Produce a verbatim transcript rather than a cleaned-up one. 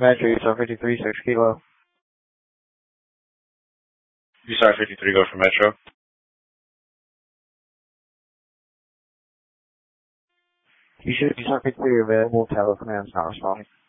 Metro, U S A R fifty-three, six kilo. U S A R fifty-three, go for Metro. You should U S A R fifty-three available, Tower Command's not responding.